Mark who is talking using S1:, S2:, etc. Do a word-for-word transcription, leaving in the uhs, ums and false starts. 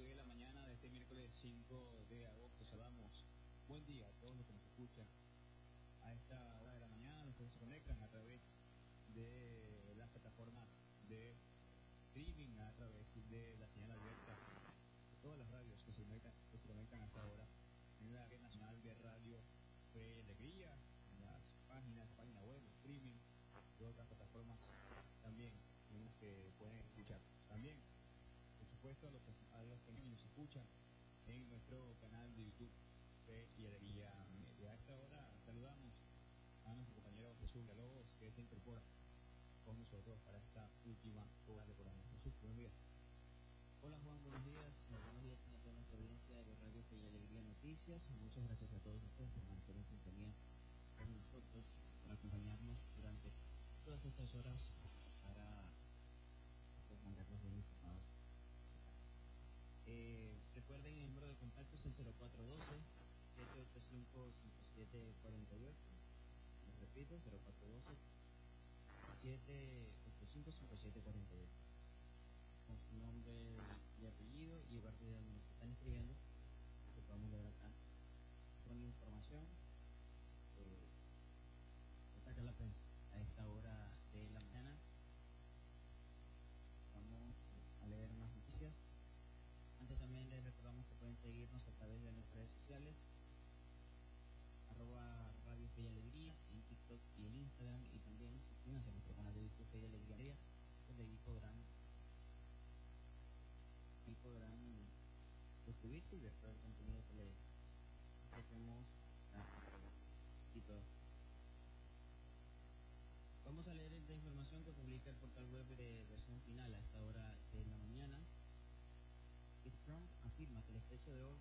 S1: de la mañana de este miércoles cinco de agosto. Saludamos. Buen día a todos los que nos escuchan a esta hora de la mañana, los que se conectan a través de las plataformas de streaming, a través de la señal abierta, de todas las radios que se conectan, que se conectan hasta ahora en la red nacional de Radio Fe y Alegría, en las páginas, página web, streaming, de otras plataformas también en las que pueden escuchar. También, por supuesto, a los que, a los que nos escuchan en nuestro canal de YouTube Fe y Alegría Media. A esta hora saludamos a nuestro compañero Jesús Villalobos, que se incorpora con nosotros para esta última hora de programa. Jesús, buenos días.
S2: Hola Juan, buenos días. Buenos días a toda nuestra audiencia de Radio Fe y Alegría Noticias. Muchas gracias a todos ustedes por permanecer en sintonía con nosotros, por acompañarnos durante todas estas horas para pues, mandarnos bien informados. Eh, recuerden, el número de contacto es el cero cuatro uno dos, siete ocho cinco, cinco siete cuatro ocho. Les repito, cero cuatro uno dos, siete ocho cinco, cinco siete cuatro ocho. Con su nombre y apellido y lugar de donde nos están escribiendo, que podamos ver acá con información. Eh, destaca la prensa a esta hora de la mañana. Vamos a leer unas noticias. Antes también les recordamos que pueden seguirnos a través de nuestras redes sociales, arroba Radio Fe y Alegría, en TikTok y en Instagram, y también suscríbanse a nuestro canal de YouTube Fe y Alegría, donde ahí podrán, ahí podrán suscribirse y ver todo el contenido que les ofrecemos y todas. Vamos a leer esta información que publica el portal web de Versión Final a esta hora de la mañana. Strong afirma que el estrecho de Hormuz